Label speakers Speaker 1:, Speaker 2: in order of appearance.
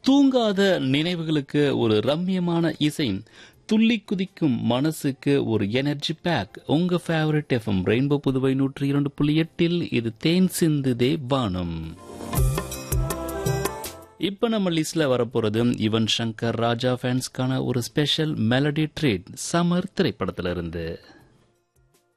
Speaker 1: தூங்காத நினைவுகளுக்கு ஒரு ரம்மியமான இசை, துள்ளி குதிக்கும் மனசுக்கு ஒரு எனர்ஜி பேக். உங்க ஃபேவரட் எஃப்எம் ரெயின்போ புதுவை 102.8 இது தேன் சிந்துதே வானம். இப்ப நம்ம லிஸ்ட்ல வரப்போறது யுவன் சங்கர் ராஜா ஃபேன்ஸ்க்கான ஒரு ஸ்பெஷல் மெலடி ட்ரீட், சமர் திரைப்படத்திலிருந்து.